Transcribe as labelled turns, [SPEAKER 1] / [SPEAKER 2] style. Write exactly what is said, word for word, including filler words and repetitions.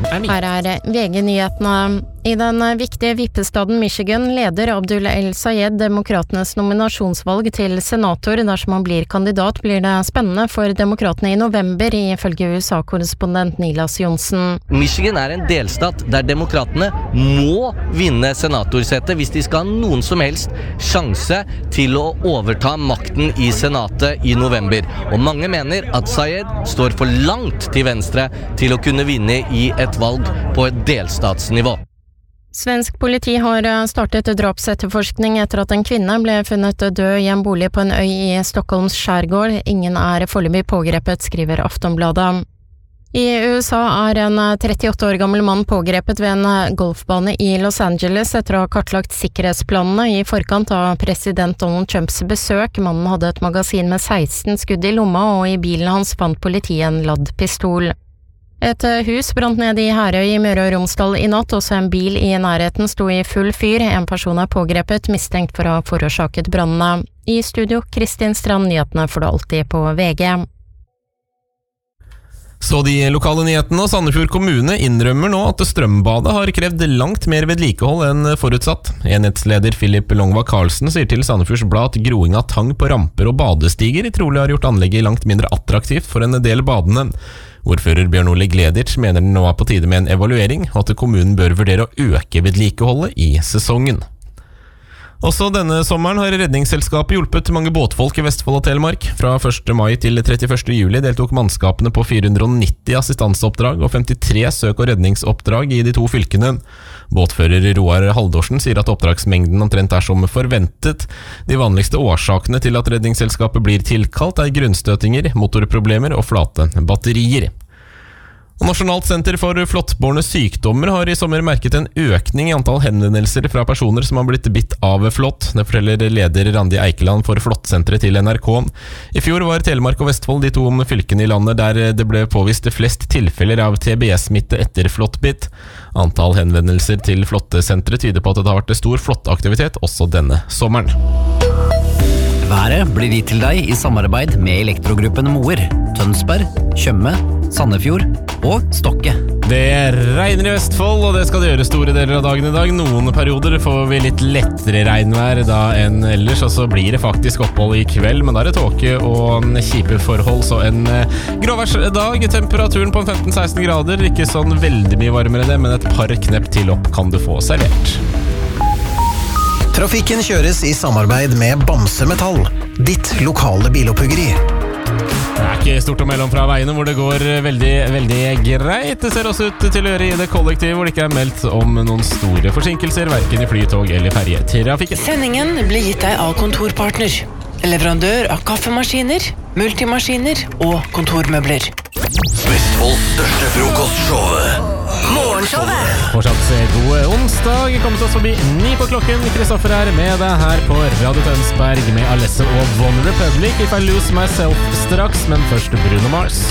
[SPEAKER 1] Her er V G-nyhetene. I den viktige vippestaden Michigan leder Abdul El-Sayed demokratenes nominasjonsvalg til senator. Dersom han blir kandidat, blir det spennende for demokratene i november, ifølge U S A-korrespondent Nilas Johnsen.
[SPEAKER 2] Michigan er en delstat der demokratene må vinne senatorsetet hvis de skal ha noen som helst sjanse til å overta makten i senatet i november. Og mange mener at Sayed står for langt til venstre til å kunne vinne i et valg på et delstatsnivå.
[SPEAKER 1] Svensk politi har startet drapsetterforskning etter at en kvinne ble funnet død i en bolig på en øy i Stockholms skjærgård. Ingen er foreløpig pågrepet, skriver Aftonbladet. I U S A er en trettiåtte år gammel mann pågrepet ved en golfbane i Los Angeles etter å ha kartlagt sikkerhetsplanene i forkant av president Donald Trumps besøk. Mannen hadde et magasin med seksten skudd i lomma, og i bilen hans fant politiet en ladd pistol. Et hus brant ned i Herøy i Møre og Romsdal i natt, også en bil i nærheten sto i full fyr. En person er pågrepet, mistenkt for å ha forårsaket brannene. I studio, Kristin Strand, nyhetene får du alltid på V G.
[SPEAKER 3] Så de lokale nyhetene, og Sandefjord kommune innrømmer nå at strømbadet har krevd langt mer vedlikehold enn forutsatt. Enhetsleder Philip Longva Karlsen sier til Sandefjords Blad at groing av tang på ramper og badestiger trolig har gjort anlegget langt mindre attraktivt for en del badende. Ordfører Bjørn Ole Gleditsch mener den nå er på tide med en evaluering, og at kommunen bør vurdere å øke vedlikeholdet i sesongen. Også denne sommeren har Redningsselskapet hjulpet mange båtfolk i Vestfold og Telemark. Fra første mai til trettiførste juli deltok mannskapene på fire hundre og nitti assistanseoppdrag og femtitre søk- og redningsoppdrag i de to fylkene. Båtfører Roar Haldorsen sier at oppdragsmengden omtrent er som forventet. De vanligste årsakene til at Redningsselskapet blir tilkalt er grunnstøtinger, motorproblemer og flate batterier. Og Nasjonalt senter for flåttbårne sykdommer har i sommer merket en økning i antall henvendelser fra personer som har blitt bitt av flått. Det forteller leder Randi Eikeland for Flåttsenteret til N R K. I fjor var Telemark og Vestfold de to fylkene i landet der det ble påvist flest tilfeller av T B S-smitte etter flåttbitt. Antall henvendelser til Flåttesenteret tyder på at det har vært stor flåttaktivitet også denne sommeren.
[SPEAKER 4] Været blir gitt til deg i samarbeid med Elektrogruppen Moer, Tønsberg, Tjøme, Sandefjord og Stokke.
[SPEAKER 3] Det regner i Vestfold, og det skal det gjøre store deler av dagen i dag. Noen perioder får vi litt lettere regnvær da enn ellers, og så blir det faktisk opphold i kveld, men da er det tåke og kjipe forhold, så en gråværsdag. Temperaturen på femten til seksten grader, ikke sånn veldig mye varmere det, men et par knepp til opp kan du få servert.
[SPEAKER 5] Trafikken kjøres i samarbeid med Bamse Metall, ditt lokale biloppuggeri.
[SPEAKER 3] Det er ikke stort å melde om fra veiene hvor det går veldig, veldig greit. Det ser også ut til å gjøre i det kollektiv hvor det ikke er meldt om noen store forsinkelser, hverken i flytog eller ferjetrafikken.
[SPEAKER 6] Sendingen blir gitt deg av Kontorpartner, leverandør av kaffemaskiner, multimaskiner og kontormøbler.
[SPEAKER 7] Vestfolds største frokostshowet, Morgenshowet.
[SPEAKER 3] Fortsatt god onsdag, kommet oss forbi ni på klokken. Kristoffer er med deg her på Radio Tønsberg med Alessa og One Republic, If I Lose Myself straks, men først Bruno Mars.